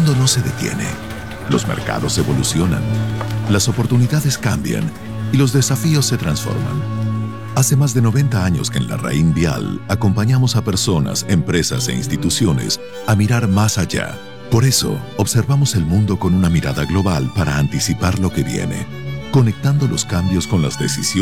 mundo no se detiene. Los mercados evolucionan, las oportunidades cambian y los desafíos se transforman. Hace más de 90 años que en la Raín Vial acompañamos a personas, empresas e instituciones a mirar más allá. Por eso, observamos el mundo con una mirada global para anticipar lo que viene, conectando los cambios con las decisiones